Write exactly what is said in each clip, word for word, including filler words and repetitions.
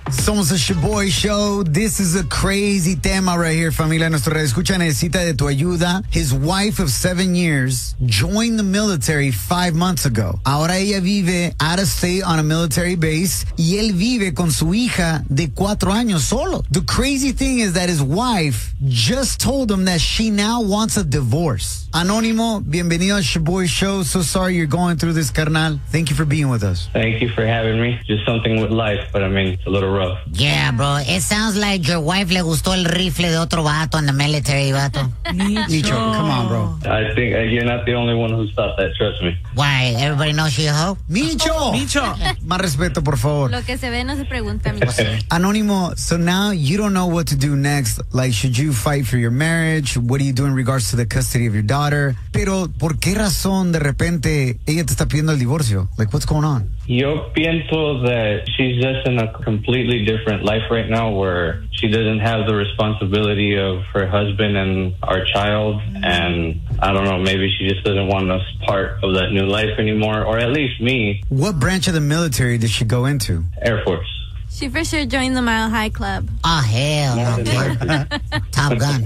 Somos el Shaboy Show. This is a crazy tema right here, familia. Nuestro escucha necesita de tu ayuda. His wife of seven years joined the military five months ago. Ahora ella vive out of state on a military base y él vive con su hija de cuatro años solo. The crazy thing is that his wife just told him that she now wants a divorce. Anónimo, bienvenido al Shaboy Show. So sorry you're going through this, carnal. Thank you for being with us. Thank you for having me. Just something with life, but I mean, it's a little rough. Yeah, bro. It sounds like your wife le gustó el rifle de otro vato in the military, vato. Micho, come on, bro. I think uh, you're not the only one who's thought that, trust me. Why? Everybody knows she a hoe? Micho! Micho. Más respeto, por favor. Lo que se ve no se pregunta, amigo. Anónimo, so now you don't know what to do next. Like, should you fight for your marriage? What do you do in regards to the custody of your daughter? Pero, ¿por qué razón de repente ella te está pidiendo el divorcio? Like, what's going on? Yo pienso that she's just in a completely different life right now where she doesn't have the responsibility of her husband and our child. And I don't know, maybe she just doesn't want us part of that new life anymore, or at least me. What branch of the military did she go into? Air Force. She for sure joined the Mile High Club. Oh, hell no, man. Top Gun.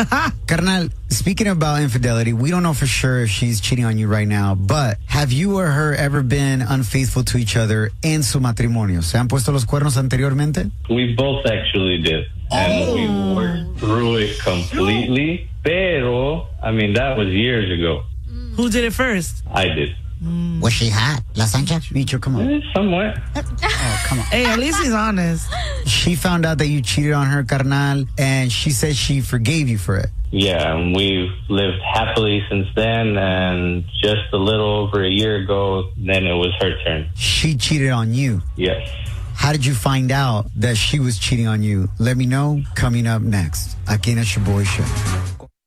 Carnal, speaking about infidelity, we don't know for sure if she's cheating on you right now, but have you or her ever been unfaithful to each other en su matrimonio? ¿Se han puesto los cuernos anteriormente? We both actually did. And Oh. we worked through it completely. Pero, I mean, that was years ago. Who did it first? I did. Was she hot? La Sancha? Micho, come on. Eh, Somewhat. Oh, come on. Hey, at least he's honest. She found out that you cheated on her, carnal, and she said she forgave you for it. Yeah, and we've lived happily since then, and just a little over a year ago, then it was her turn. She cheated on you. Yes. How did you find out that she was cheating on you? Let me know coming up next. Aquí en el Shaboy Show.